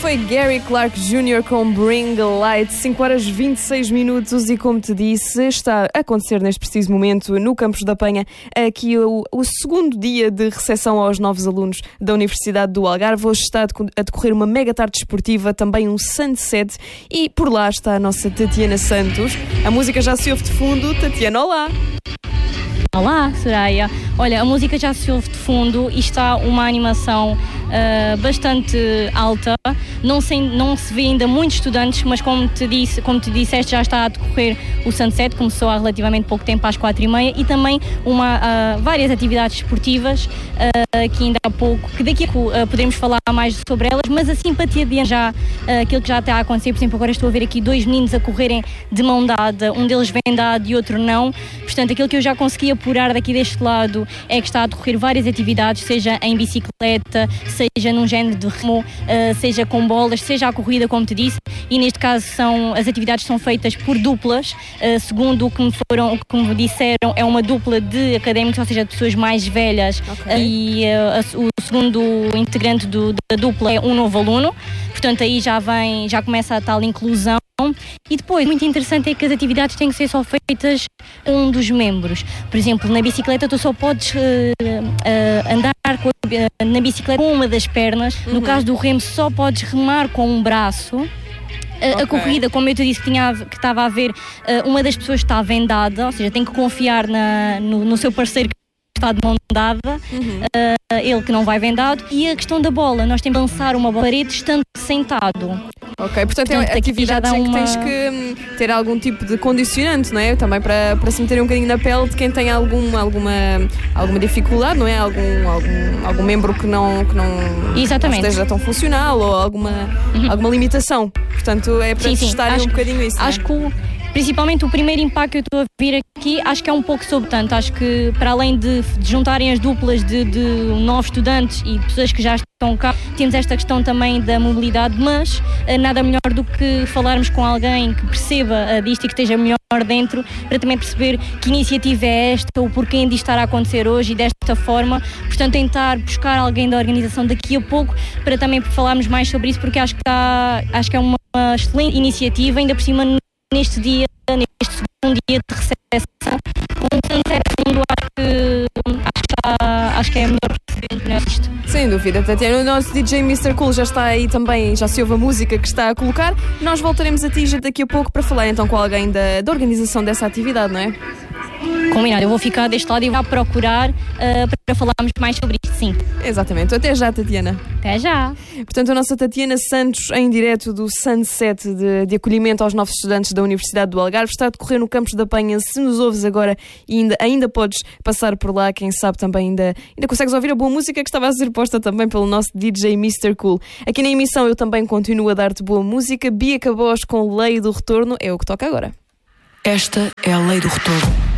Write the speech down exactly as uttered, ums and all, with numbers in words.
foi Gary Clark Júnior com Bring a Light, cinco horas e vinte e seis minutos, e como te disse, está a acontecer neste preciso momento no Campos da Penha aqui o, o segundo dia de recepção aos novos alunos da Universidade do Algarve. Hoje está a decorrer uma mega tarde desportiva, também um sunset, e por lá está a nossa Tatiana Santos. A música já se ouve de fundo. Tatiana, olá! Olá, Soraya. Olha, a música já se ouve de fundo e está uma animação uh, bastante alta. Não se, não se vê ainda muitos estudantes, mas como te, disse, como te disseste, já está a decorrer o sunset, começou há relativamente pouco tempo, às quatro e meia, e também uma, uh, várias atividades esportivas, uh, que ainda há pouco, que daqui a pouco uh, podemos falar mais sobre elas, mas a simpatia de já, uh, aquilo que já está a acontecer. Por exemplo, agora estou a ver aqui dois meninos a correrem de mão dada, um deles vendado e outro não. Portanto, aquilo que eu já consegui apurar daqui deste lado é que está a decorrer várias atividades, seja em bicicleta, seja num género de remo, uh, seja com bolas, seja a corrida, como te disse, e neste caso são, as atividades são feitas por duplas, uh, segundo o que me foram, o que me disseram, é uma dupla de académicos, ou seja, de pessoas mais velhas, okay. uh, e uh, o segundo integrante do, da dupla é um novo aluno, portanto aí já vem, já começa a tal inclusão. E depois, muito interessante é que as atividades têm que ser só feitas um dos membros. Por exemplo, na bicicleta tu só podes uh, uh, andar com, uh, na bicicleta com uma das pernas. Uhum. No caso do remo só podes remar com um braço. Uh, okay. A corrida, como eu te disse que, tinha, que estava a ver, uh, uma das pessoas está vendada, ou seja, tem que confiar na, no, no seu parceiro que está de mão dada, uhum. uh, ele que não vai vendado. E a questão da bola, nós temos que lançar uma bola parede estando sentado. Ok, portanto, portanto é atividades em que uma... tens que ter algum tipo de condicionante, não é? Também para, para se meter um bocadinho na pele de quem tem algum, alguma, alguma dificuldade, não é? Algum, algum, algum membro que não, que não, Exatamente. não esteja tão funcional ou alguma, uhum. alguma limitação. Portanto, é para sim, testarem sim. um bocadinho isso. Acho que o, principalmente o primeiro impacto que eu estou a vir aqui, acho que é um pouco sobre tanto. Acho que para além de, de juntarem as duplas de, de novos estudantes e pessoas que já estão cá, temos esta questão também da mobilidade, mas uh, nada melhor do que falarmos com alguém que perceba uh, disto e que esteja melhor dentro, para também perceber que iniciativa é esta, o porquê de estar a acontecer hoje e desta forma. Portanto, tentar buscar alguém da organização daqui a pouco para também falarmos mais sobre isso, porque acho que, está, acho que é uma excelente iniciativa, ainda por cima neste dia, neste segundo dia de recepção. Um sunset fundo, acho que, acho que, está, acho que é a melhor presente nisto. Sem dúvida, Tatiana. O nosso D J mister Cool já está aí também, já se ouve a música que está a colocar. Nós voltaremos a ti já daqui a pouco para falar então com alguém da, da organização dessa atividade, não é? Combinado, eu vou ficar deste lado e vou procurar uh, para falarmos mais sobre isto, sim. Exatamente. Até já, Tatiana. Até já. Portanto, a nossa Tatiana Santos, em direto do Sunset de, de acolhimento aos novos estudantes da Universidade do Algarve, está a decorrer no Campos da Penha. Se nos ouves agora e ainda, ainda podes passar por lá, quem sabe também ainda, ainda consegues ouvir a boa música que estava a ser posta também pelo nosso D J mister Cool. Aqui na emissão eu também continuo a dar-te boa música. Bia Cabos com Lei do Retorno é o que toca agora. Esta é a Lei do Retorno.